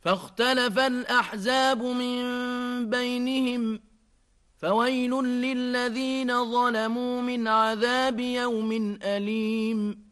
فاختلف الأحزاب من بينهم فويل للذين ظلموا من عذاب يوم أليم